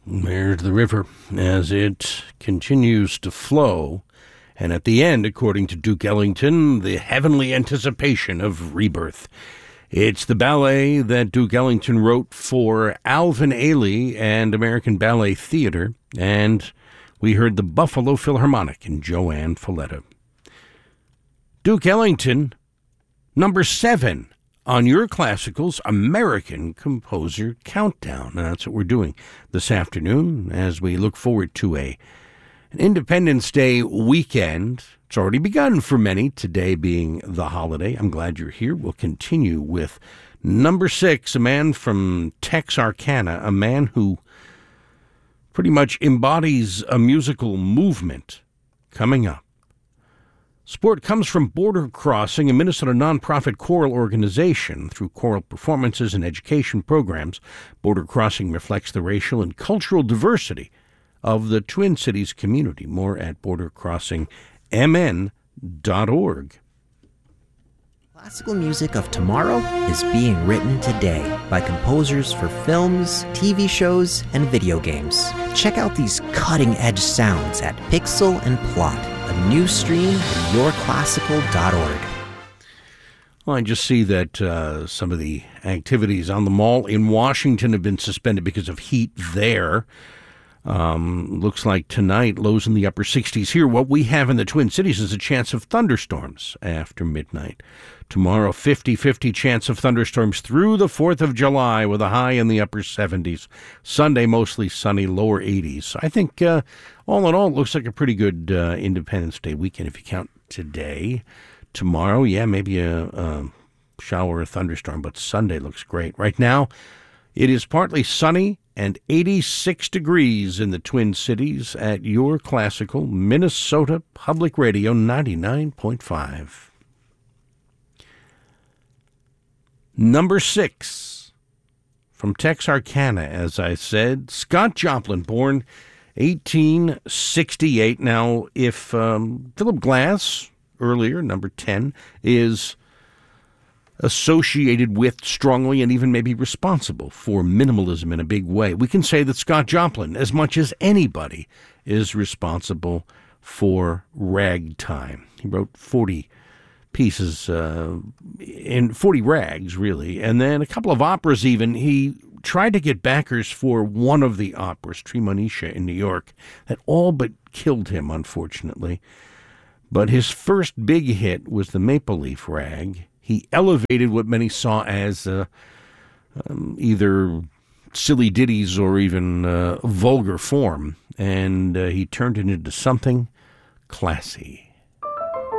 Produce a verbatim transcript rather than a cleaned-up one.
There's the river as it continues to flow. And at the end, according to Duke Ellington, the heavenly anticipation of rebirth. It's the ballet that Duke Ellington wrote for Alvin Ailey and American Ballet Theater. And we heard the Buffalo Philharmonic and Joanne Folletta. Duke Ellington, number seven on your Classicals American Composer Countdown. And that's what we're doing this afternoon as we look forward to a an Independence Day weekend. It's already begun for many, today being the holiday. I'm glad you're here. We'll continue with number six, a man from Texarkana, a man who pretty much embodies a musical movement coming up. Support comes from Border Crossing, a Minnesota nonprofit choral organization. Through choral performances and education programs, Border Crossing reflects the racial and cultural diversity of the Twin Cities community. More at border crossing m n dot org. Classical music of tomorrow is being written today by composers for films, T V shows, and video games. Check out these cutting-edge sounds at Pixel and Plot, a new stream at your classical dot org. Well, I just see that uh, some of the activities on the mall in Washington have been suspended because of heat there. Um, looks like tonight, lows in the upper sixties here. What we have in the Twin Cities is a chance of thunderstorms after midnight. Tomorrow, fifty-fifty chance of thunderstorms through the fourth of July with a high in the upper seventies. Sunday, mostly sunny, lower eighties. I think uh, all in all, it looks like a pretty good uh, Independence Day weekend if you count today. Tomorrow, yeah, maybe a, a shower or thunderstorm, but Sunday looks great. Right now, it is partly sunny and eighty-six degrees in the Twin Cities at your classical Minnesota Public Radio ninety-nine point five. Number six, from Texarkana, as I said, Scott Joplin, born eighteen sixty-eight. Now, if um, Philip Glass, earlier, number ten, is associated with strongly and even maybe responsible for minimalism in a big way, we can say that Scott Joplin, as much as anybody, is responsible for ragtime. He wrote forty pieces uh, in forty rags, really, and then a couple of operas even. He tried to get backers for one of the operas, Tremonisha in New York, that all but killed him, unfortunately. But his first big hit was the Maple Leaf Rag. He elevated what many saw as uh, um, either silly ditties or even uh, vulgar form, and uh, he turned it into something classy.